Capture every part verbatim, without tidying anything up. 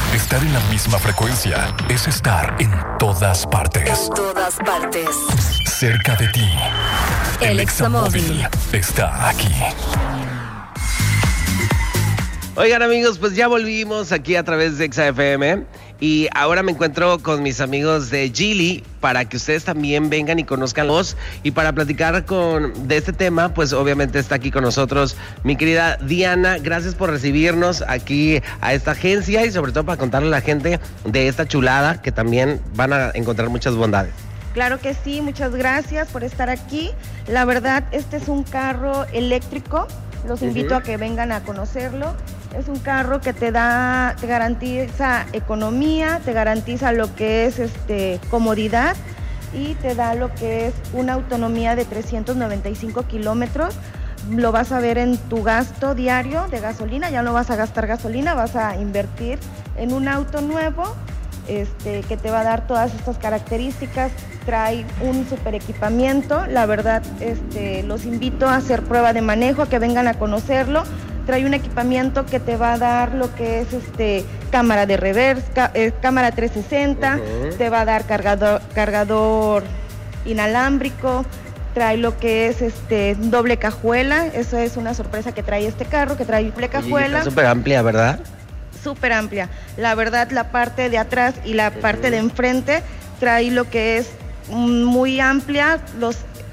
Estar en la misma frecuencia es estar en todas partes. En todas partes. Cerca de ti. El Examóvil está aquí. Oigan, amigos, pues ya volvimos aquí a través de Exa F M y ahora me encuentro con mis amigos de Geely para que ustedes también vengan y conozcan los y para platicar con de este tema, pues obviamente está aquí con nosotros mi querida Diana. Gracias por recibirnos aquí a esta agencia y sobre todo para contarle a la gente de esta chulada que también van a encontrar muchas bondades. Claro que sí, muchas gracias por estar aquí. La verdad, este es un carro eléctrico. Los invito uh-huh. a que vengan a conocerlo. Es un carro que te da, te garantiza economía, te garantiza lo que es este comodidad y te da lo que es una autonomía de trescientos noventa y cinco kilómetros. Lo vas a ver en tu gasto diario de gasolina, ya no vas a gastar gasolina, vas a invertir en un auto nuevo este, que te va a dar todas estas características. Trae un super equipamiento, la verdad este, los invito a hacer prueba de manejo, a que vengan a conocerlo. Trae un equipamiento que te va a dar lo que es este cámara de reverse, ca- eh, cámara trescientos sesenta, uh-huh. te va a dar cargador, cargador inalámbrico, trae lo que es este doble cajuela. Eso es una sorpresa que trae este carro, que trae doble cajuela. Está súper amplia, ¿verdad? Súper amplia. La verdad, la parte de atrás y la uh-huh. parte de enfrente trae lo que es muy amplia, los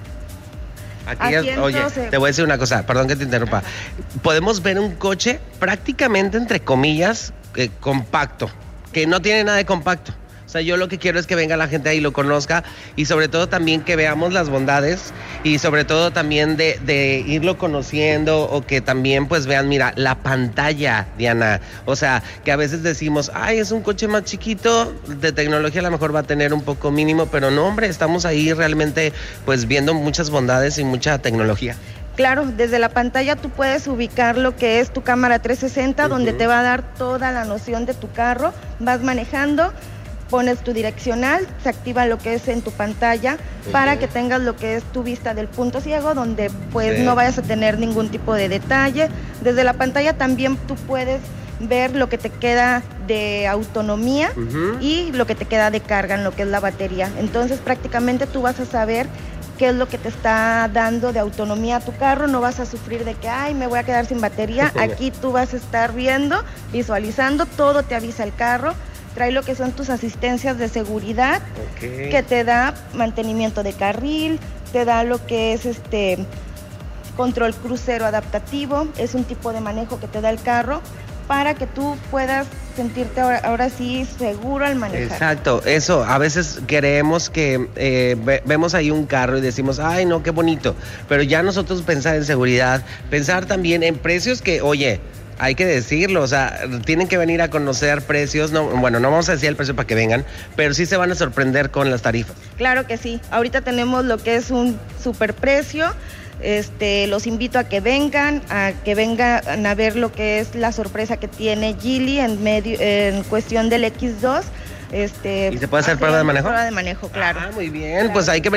Aquí ya, oye, te voy a decir una cosa, perdón que te interrumpa. Ajá. Podemos ver un coche prácticamente, entre comillas, eh, compacto, que no tiene nada de compacto. O sea, yo lo que quiero es que venga la gente ahí y lo conozca y sobre todo también que veamos las bondades y sobre todo también de, de irlo conociendo o que también pues vean, mira, la pantalla, Diana. O sea, que a veces decimos, ay, es un coche más chiquito, de tecnología a lo mejor va a tener un poco mínimo, pero no, hombre, estamos ahí realmente pues viendo muchas bondades y mucha tecnología. Claro, desde la pantalla tú puedes ubicar lo que es tu cámara trescientos sesenta, uh-huh. donde te va a dar toda la noción de tu carro, vas manejando, pones tu direccional, se activa lo que es en tu pantalla uh-huh. para que tengas lo que es tu vista del punto ciego, donde pues sí. no vayas a tener ningún tipo de detalle. Desde la pantalla también tú puedes ver lo que te queda de autonomía uh-huh. y lo que te queda de carga en lo que es la batería. Entonces prácticamente tú vas a saber qué es lo que te está dando de autonomía a tu carro, no vas a sufrir de que, ay, me voy a quedar sin batería. Aquí tú vas a estar viendo, visualizando, todo te avisa el carro. Trae lo que son tus asistencias de seguridad, okay. que te da mantenimiento de carril, te da lo que es este control crucero adaptativo, es un tipo de manejo que te da el carro para que tú puedas sentirte ahora, ahora sí seguro al manejar. Exacto, eso, a veces queremos que eh, ve, vemos ahí un carro y decimos, ay no, qué bonito, pero ya nosotros pensar en seguridad, pensar también en precios que, oye, hay que decirlo, o sea, tienen que venir a conocer precios, no, bueno, no vamos a decir el precio para que vengan, pero sí se van a sorprender con las tarifas. Claro que sí, ahorita tenemos lo que es un superprecio, este, los invito a que vengan, a que vengan a ver lo que es la sorpresa que tiene Geely en medio, en cuestión del equis dos. Este, ¿Y se puede hacer prueba de manejo? Prueba de manejo, claro. Ah, muy bien, claro. Pues hay que